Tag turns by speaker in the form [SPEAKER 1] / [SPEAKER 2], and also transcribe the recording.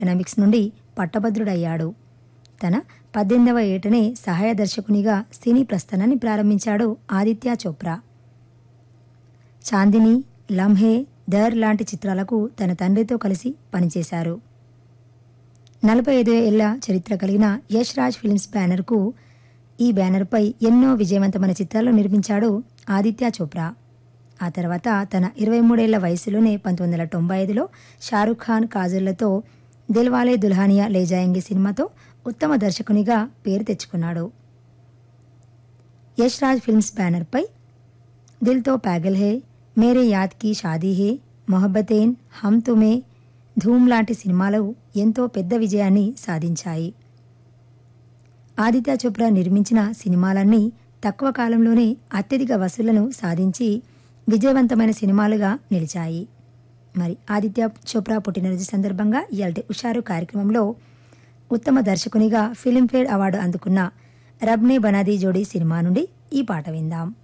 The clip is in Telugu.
[SPEAKER 1] డైనమిక్స్ నుండి పట్టభద్రుడయ్యాడు. తన 18వ ఏటనే సహాయ దర్శకునిగా సినీ ప్రస్థానాన్ని ప్రారంభించాడు ఆదిత్య చోప్రా. చాందిని, లంహే, దర్ లాంటి చిత్రాలకు తన తండ్రితో కలిసి పనిచేశారు. 45 ఏళ్ల చరిత్ర కలిగిన యష్ రాజ్ ఫిల్మ్స్ ఈ బ్యానర్పై ఎన్నో విజయవంతమైన చిత్రాలు నిర్మించాడు ఆదిత్య చోప్రా. ఆ తర్వాత తన 23 ఏళ్ల వయసులోనే 1995లో షారుఖ్ ఖాన్, కాజోల్లతో దిల్వాలే దుల్హనియా లే జాయేంగే సినిమాతో ఉత్తమ దర్శకునిగా పేరు తెచ్చుకున్నాడు. యష్ రాజ్ ఫిల్మ్స్ బ్యానర్పై దిల్ తో పాగల్ హే, మేరే యాద్ కీ షాదీ హే, మొహబ్బతేన్, హమ్ తుమే, ధూమ్ లాంటి సినిమాలు ఎంతో పెద్ద విజయాన్ని సాధించాయి. ఆదిత్య చోప్రా నిర్మించిన సినిమాలన్నీ తక్కువ కాలంలోనే అత్యధిక వసూళ్లను సాధించి విజయవంతమైన సినిమాలుగా నిలిచాయి. మరి ఆదిత్య చోప్రా పుట్టినరోజు సందర్భంగా ఇయాల్టి ఉషారు కార్యక్రమంలో ఉత్తమ దర్శకునిగా ఫిల్మ్ఫేర్ అవార్డు అందుకున్న రబ్నే బనాదీ జోడీ సినిమా నుండి ఈ పాట విందాం.